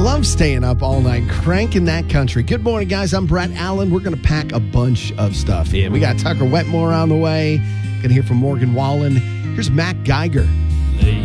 love staying up all night, cranking that country. Good morning, guys. I'm Brett Allen. We're going to pack a bunch of stuff in. We got Tucker Wetmore on the way. Going to hear from Morgan Wallen. Here's Matt Geiger.